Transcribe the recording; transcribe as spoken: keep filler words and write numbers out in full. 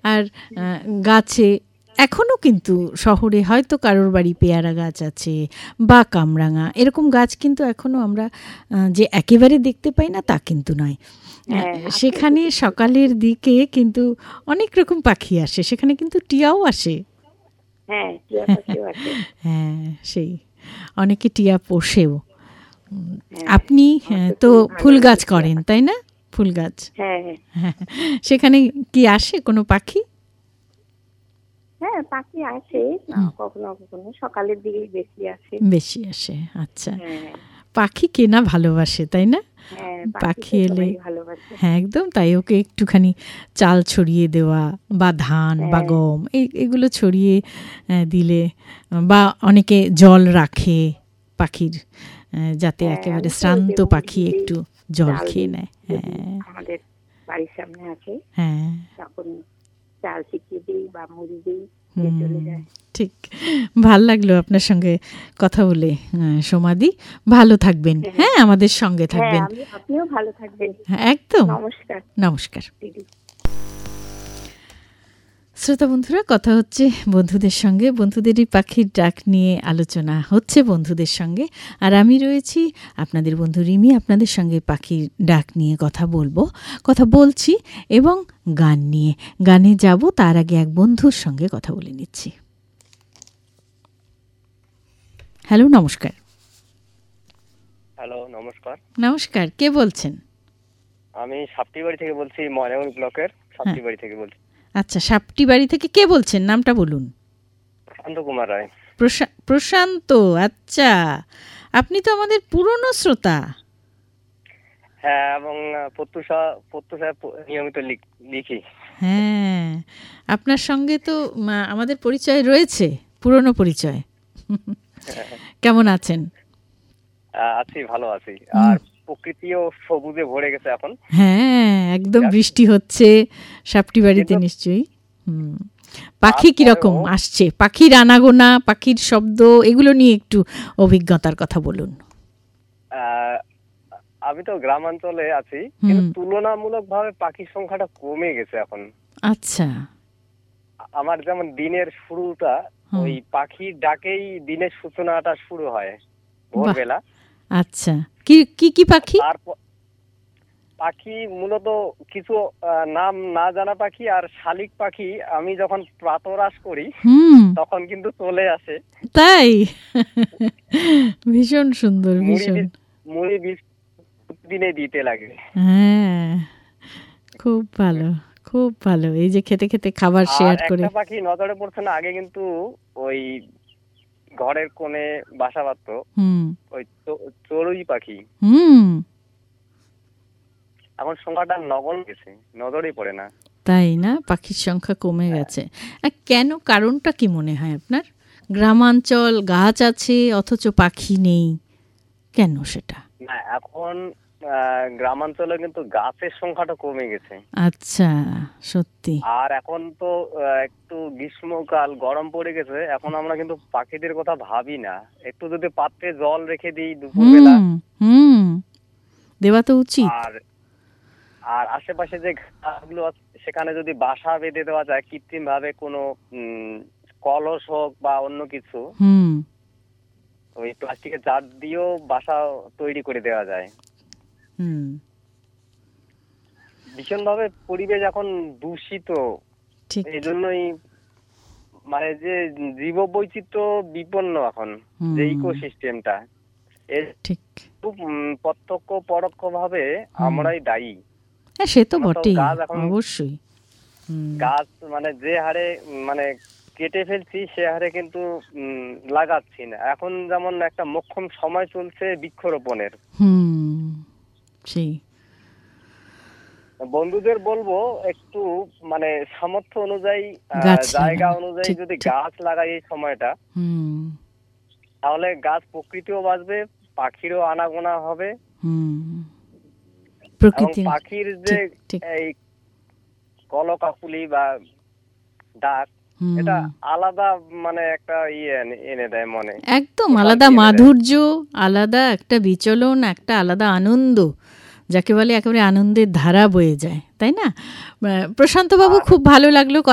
আর গাছে এখনও কিন্তু শহরে হয়তো কারোর বাড়ি পেয়ারা গাছ আছে বা কামরাঙা, এরকম গাছ কিন্তু এখনও আমরা যে একেবারে দেখতে পাই না তা কিন্তু নয়। সেখানে সকালের দিকে কিন্তু অনেক রকম পাখি আসে, সেখানে কিন্তু টিয়াও আসে। হ্যাঁ, হ্যাঁ, সেই অনেকে টিয়া পোষেও। আপনি তো ফুল গাছ করেন তাই না? ফুল গাছ, হ্যাঁ, সেখানে কি আসে কোনো পাখি? হ্যাঁ, পাখি আসে কখনো কখনো, সকালের দিকেই বেশি আসে। বেশি আসে, আচ্ছা। পাখি কেনা ভালোবাসে তাই না? পাখি এলে হ্যাঁ একদম তাই, ওকে একটুখানি চাল ছড়িয়ে দেওয়া বা ধান বা গম এগুলো ছড়িয়ে দিলে, বা অনেকে জল রাখে পাখির, যাতে একেবারে শ্রান্ত পাখি একটু জল খেয়ে নেয়। হ্যাঁ, আমাদের বাড়ির সামনে আছে, হ্যাঁ, তখন চাল ছিটিয়ে দিই বা মুড়ি দিই, চলে যায়। ঠিক, ভাল লাগলো আপনার সঙ্গে কথা বলে সমাধি। ভালো থাকবেন, হ্যাঁ, আমাদের সঙ্গে থাকবেন। আপনিও ভালো থাকবেন। একদম, নমস্কার। নমস্কার। শ্রোতা বন্ধুরা, কথা হচ্ছে বন্ধুদের সঙ্গে, বন্ধুদেরই পাখির ডাক নিয়ে আলোচনা হচ্ছে বন্ধুদের সঙ্গে। আর আমি রয়েছি আপনাদের বন্ধু রিমি, আপনাদের সঙ্গে পাখির ডাক নিয়ে কথা বলবো, কথা বলছি এবং গান নিয়ে। গানে যাব তার আগে এক বন্ধুর সঙ্গে কথা বলে নিচ্ছি। হ্যালো, নমস্কার। হ্যালো, নমস্কার। নমস্কার, কে বলছেন? আমি সাপটিবাড়ি থেকে বলছি, ময়নাগুড়ি ব্লকের সাপটিবাড়ি থেকে বলছি। আচ্ছা, সাপটিবাড়ি থেকে কে বলছেন? নামটা বলুন। প্রশান্ত কুমার রায়। প্রশান্ত, আচ্ছা, আপনি তো আমাদের পুরনো শ্রোতা। হ্যাঁ, এবং প্রত্যুষা প্রত্যুষা নিয়মিত লিখি। হ্যাঁ, আপনার সঙ্গে তো আমাদের পরিচয় রয়েছে, পুরনো পরিচয়। কেমন আছেন? আছি, ভালো আছি। আর প্রকৃতিও সবুজে ভরে গেছে এখন। হ্যাঁ, একদম বৃষ্টি হচ্ছে সাপটিবাড়িতে নিশ্চয়ই। হুম, পাখি কিরকম আসছে? পাখির আনাগোনা, পাখির শব্দ, এগুলো নিয়ে একটু অভিজ্ঞতার কথা বলুন। আমি তো গ্রামাঞ্চলে আছি, কিন্তু তুলনামূলক ভাবে পাখির সংখ্যাটা কমে গেছে এখন। আচ্ছা। আমার যেমন দিনের শুরুটা ওই পাখির ডাকেই দিনের সূচনাটা শুরু হয় ভোরবেলা। আচ্ছা, কি কি কি পাখি? পাখি মূলত কিছু নাম না জানা পাখি আর শালিক পাখি আমি যখন প্রাতরাশ করি তখন কিন্তু চলে আসে। তাই? ভীষণ সুন্দর, ভীষণ। মুড়ি বীজ দিনে দিতে লাগে। হ্যাঁ, খুব ভালো, খুব ভালো। এই যে খেতে খেতে খাবার শেয়ার করে। একটা পাখি নজরে পড়ছে না, আগে কিন্তু ওই ঘরের কোণে বাসা বাঁধত, ওই চড়ুই পাখি। হুম, এখন সংখ্যাটা নগণ গেছে, নজরেই পড়ে না। তাই না? পাখির সংখ্যা কমে গেছে। কেন, কারণটা কি মনে হয় আপনার? গ্রামাঞ্চল, গাছ আছে অথচ পাখি নেই, কেন সেটা? না, এখন গ্রামাঞ্চলে কিন্তু গাছের সংখ্যাটা কমে গেছে। আচ্ছা, সত্যি। আর এখন তো একটু গ্রীষ্মকাল, গরম পড়ে গেছে, এখন আমরা কিন্তু পাখিদের কথা ভাবি না। একটু যদি পাত্রে জল রেখে দিই দুপুরবেলা, হুম, দেওয়া তো উচিত। আর আর আশেপাশে যে গাছগুলো আছে সেখানে যদি বাসা বেঁধে দেওয়া যায় কৃত্রিম ভাবে, কোনো কলস হোক বা অন্য কিছু, হুম, ওই প্লাস্টিকের জার দিয়েও বাসা তৈরি করে দেওয়া যায়। হুম, ভীষণ ভাবে পরিবেশ এখন দূষিত, এই জন্যই মানে যে জীববৈচিত্র্য বিপন্ন এখন, যে ইকোসিস্টেমটা, এর ঠিক প্রত্যক্ষ পরোক্ষ ভাবে আমরাই দায়ী। হ্যাঁ, সে তো বটেই, অবশ্যই। গাছ মানে যে হারে মানে কেটে ফেলছি সে হারে কিন্তু লাগাচ্ছি না। এখন যেমন একটা মোক্ষম সময় চলছে বৃক্ষরোপণের। হুম, সেই বন্ধুদের বলবো একটু মানে সামর্থ্য অনুযায়ী, জায়গা অনুযায়ী যদি গাছ লাগাই এই সময়টা, তাহলে গাছ প্রকৃতিও বাঁচবে, পাখিরও আনাগোনা হবে। পাখির যে এই কলকাকুলি বা ডাক, এটা আলাদা মানে একটা ইয়ে এনে দেয় মনে, একদম আলাদা মাধুর্য, আলাদা একটা বিচলন, একটা আলাদা আনন্দ, যাকে বলে একেবারে আনন্দের ধারা বয়ে যায়, তাই না? প্রশান্ত বাবু, খুব ভালো লাগলো